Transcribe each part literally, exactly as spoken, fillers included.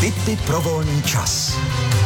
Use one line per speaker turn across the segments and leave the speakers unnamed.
Tipy pro volný čas.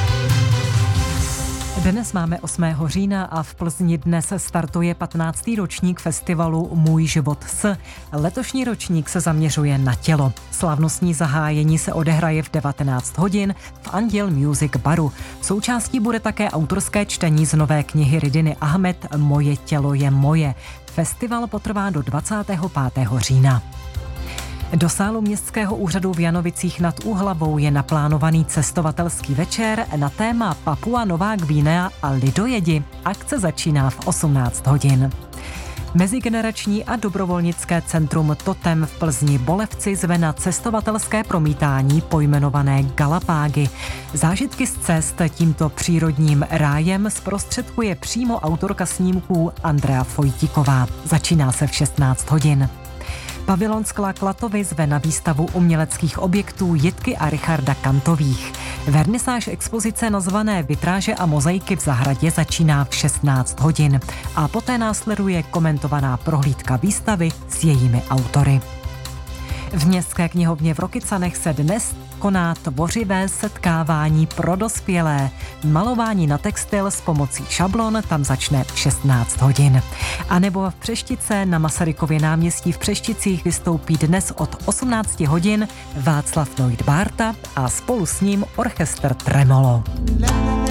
Dnes máme osmého října a v Plzni dnes startuje patnáctý ročník festivalu Můj život s. Letošní ročník se zaměřuje na tělo. Slavnostní zahájení se odehraje v devatenáct hodin v Anděl Music baru. Součástí bude také autorské čtení z nové knihy Ridiny Ahmed Moje tělo je moje. Festival potrvá do dvacátého pátého října. Do sálu Městského úřadu v Janovicích nad Úhlavou je naplánovaný cestovatelský večer na téma Papua Nová Gvinea a lidojedi. Akce začíná v osmnáct hodin. Mezigenerační a dobrovolnické centrum Totem v Plzni Bolevci zve na cestovatelské promítání pojmenované Galapágy. Zážitky z cest tímto přírodním rájem zprostředkuje přímo autorka snímků Andrea Fojtíková. Začíná se v šestnáct hodin. Pavilon Skla Klatovy zve na výstavu uměleckých objektů Jitky a Richarda Kantových. Vernisáž expozice nazvané Vitráže a mozaiky v zahradě začíná v šestnáct hodin a poté následuje komentovaná prohlídka výstavy s jejími autory. V Městské knihovně v Rokycanech se dnes koná tvořivé setkávání pro dospělé. Malování na textil s pomocí šablon tam začne v šestnáct hodin. A nebo v Přeštice na Masarykově náměstí v Přešticích vystoupí dnes od osmnáct hodin Václav Noit Bárta a spolu s ním orchestr Tremolo.